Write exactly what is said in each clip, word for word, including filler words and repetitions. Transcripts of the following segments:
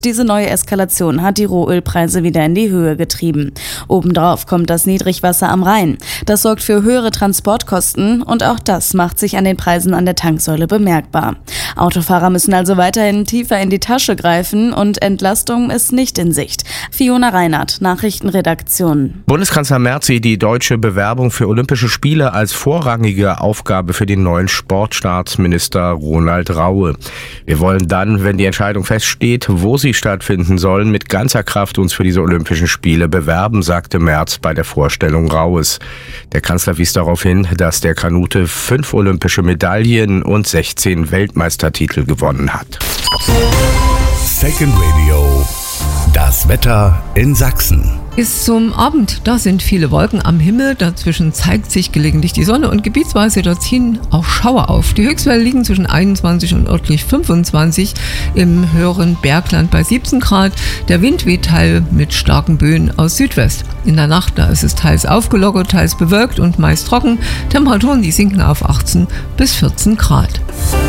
Diese neue Eskalation hat die Rohölpreise wieder in die Höhe getrieben. Obendrauf kommt das Niedrigwasser am Rhein. Das sorgt für höhere Transportkosten und auch das macht sich an den Preisen an der Tanksäule bemerkbar. Autofahrer müssen also weiterhin tiefer in die Tasche greifen und Entlastung ist nicht in Sicht. Fiona Reinhardt, Nachrichtenredaktion. Bundeskanzler Merz sieht die deutsche Bewerbung für Olympische Spiele als vorrangige Aufgabe für den neuen Sportstaatsminister Ronald Raue. Wir wollen dann, wenn die Entscheidung feststeht, wo sie stattfinden sollen, mit ganzer Kraft uns für diese Olympischen Spiele bewerben, sagte Merz bei der Vorstellung Raues. Der Kanzler wies darauf hin, dass der Kanute fünf olympische Medaillen und sechzehn Weltmeistertitel gewonnen hat. Second Radio. Das Wetter in Sachsen. Ist zum Abend, da sind viele Wolken am Himmel, dazwischen zeigt sich gelegentlich die Sonne und gebietsweise da ziehen auch Schauer auf. Die Höchstwerte liegen zwischen einundzwanzig und örtlich fünfundzwanzig, im höheren Bergland bei siebzehn Grad. Der Wind weht teil mit starken Böen aus Südwest. In der Nacht, da ist es teils aufgelockert, teils bewölkt und meist trocken. Temperaturen, die sinken auf achtzehn bis vierzehn Grad.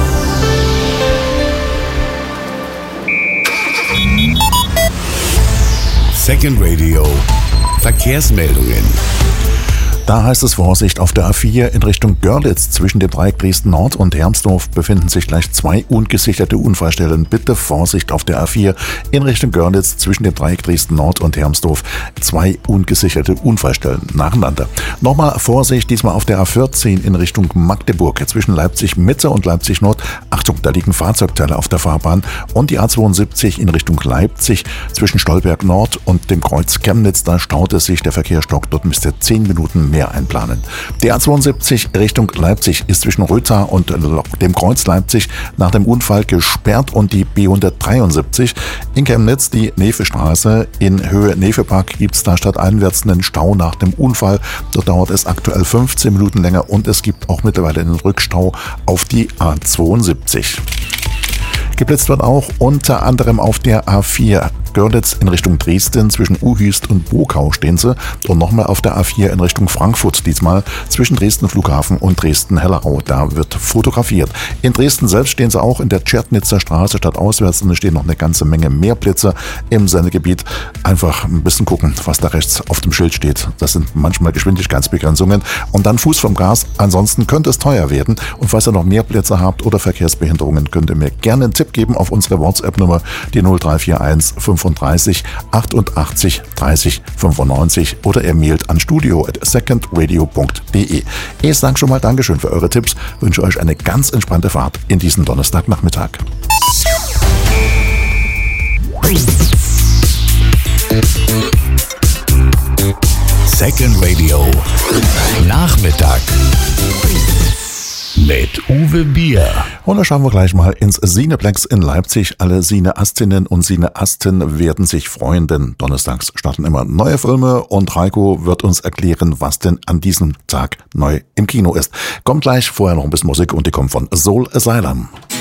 Second Radio. Verkehrsmeldungen. Da heißt es Vorsicht auf der A vier in Richtung Görlitz. Zwischen dem Dreieck Dresden Nord und Hermsdorf befinden sich gleich zwei ungesicherte Unfallstellen. Bitte Vorsicht auf der A vier in Richtung Görlitz. Zwischen dem Dreieck Dresden Nord und Hermsdorf zwei ungesicherte Unfallstellen nacheinander. Nochmal Vorsicht, diesmal auf der A vierzehn in Richtung Magdeburg. Zwischen Leipzig Mitte und Leipzig Nord. Achtung, da liegen Fahrzeugteile auf der Fahrbahn. Und die A zweiundsiebzig in Richtung Leipzig. Zwischen Stolberg Nord und dem Kreuz Chemnitz. Da staut es sich, der Verkehrsstock. Dort müsst ihr zehn Minuten mehr einplanen. Die A zweiundsiebzig Richtung Leipzig ist zwischen Rötha und dem Kreuz Leipzig nach dem Unfall gesperrt und die B hundertdreiundsiebzig in Chemnitz, die Nevestraße in Höhe Nevepark, gibt es da stadteinwärts einen Stau nach dem Unfall. Dort dauert es aktuell fünfzehn Minuten länger und es gibt auch mittlerweile einen Rückstau auf die A zweiundsiebzig. Geblitzt wird auch unter anderem auf der A vier. Görlitz in Richtung Dresden, zwischen Uhüst und Bokau stehen sie. Und nochmal auf der A vier in Richtung Frankfurt, diesmal zwischen Dresden Flughafen und Dresden-Hellerau. Da wird fotografiert. In Dresden selbst stehen sie auch in der Tschernitzer Straße stadtauswärts und es stehen noch eine ganze Menge mehr Blitze im Sendegebiet. Einfach ein bisschen gucken, was da rechts auf dem Schild steht. Das sind manchmal Geschwindigkeitsbegrenzungen. Und dann Fuß vom Gas. Ansonsten könnte es teuer werden. Und falls ihr noch mehr Blitze habt oder Verkehrsbehinderungen, könnt ihr mir gerne einen Tipp geben auf unsere WhatsApp-Nummer, die null drei vier eins fünfunddreißig achtundachtzig dreißig fünfundneunzig oder ihr mailt an studio at secondradio punkt de. Ich sage schon mal Dankeschön für eure Tipps, wünsche euch eine ganz entspannte Fahrt in diesen Donnerstagnachmittag. Second Radio. Nachmittag. Mit Uwe Bier. Und da schauen wir gleich mal ins Cineplex in Leipzig. Alle Cineastinnen und Cineasten werden sich freuen, denn donnerstags starten immer neue Filme und Heiko wird uns erklären, was denn an diesem Tag neu im Kino ist. Kommt gleich, vorher noch ein bisschen Musik und die kommt von Soul Asylum.